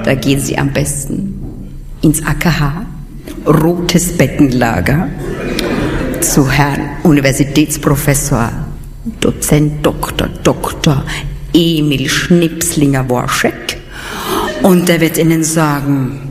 Da gehen Sie am besten ins AKH, Rotes Bettenlager, zu Herrn Universitätsprofessor, Dozent Dr. Emil Schnipslinger-Worschek, und der wird Ihnen sagen: